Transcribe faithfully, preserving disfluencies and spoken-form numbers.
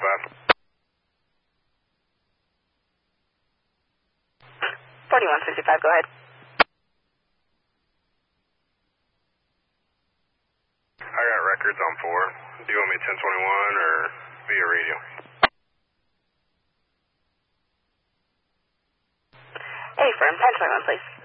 five. forty-one sixty-five, go ahead. I got records on four. Do you want me ten twenty-one or via radio? Hey, firm, ten twenty-one, please.